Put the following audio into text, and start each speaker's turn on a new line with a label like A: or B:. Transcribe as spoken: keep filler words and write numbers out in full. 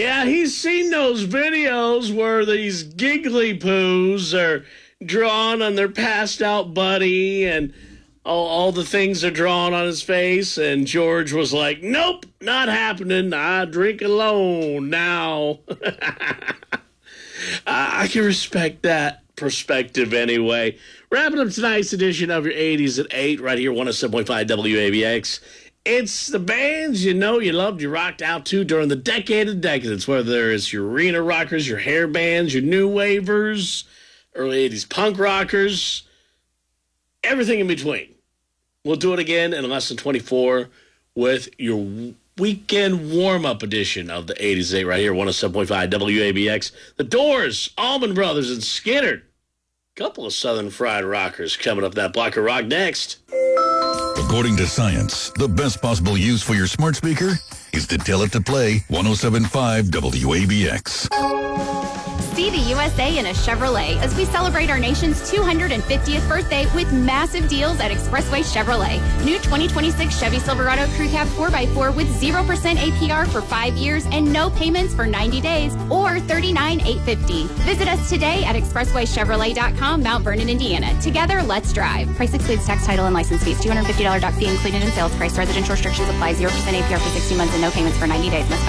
A: Yeah, he's seen those videos where these giggly poos are drawn on their passed out buddy and all, all the things are drawn on his face. And George was like, nope, not happening. I drink alone now. I, I can respect that perspective anyway. Wrapping up tonight's edition of your eighties at eight right here, one oh seven point five W A B X. It's the bands you know you loved, you rocked out to during the decade of decadence, whether it's your arena rockers, your hair bands, your new wavers, early eighties punk rockers, everything in between. We'll do it again in less than twenty-four with your weekend warm-up edition of the eighties eight right here, one oh seven point five W A B X. The Doors, Allman Brothers, and Skinner. Couple of Southern Fried Rockers coming up that block of rock next.
B: According to science, the best possible use for your smart speaker is to tell it to play one oh seven point five W A B X.
C: See the U S A in a Chevrolet as we celebrate our nation's two hundred fiftieth birthday with massive deals at Expressway Chevrolet. New twenty twenty-six Chevy Silverado Crew Cab four by four with zero percent A P R for five years and no payments for ninety days or thirty-nine thousand eight hundred fifty dollars. Visit us today at expressway chevrolet dot com, Mount Vernon, Indiana. Together, let's drive. Price excludes tax, title, and license fees. two hundred fifty dollars doc fee included in sales price. Residential restrictions apply. zero percent A P R for sixty months and no payments for ninety days. Must